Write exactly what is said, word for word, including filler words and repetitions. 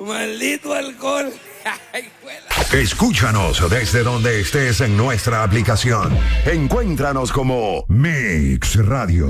Maldito alcohol. Escúchanos desde donde estés en nuestra aplicación. Encuéntranos como Mix Radio.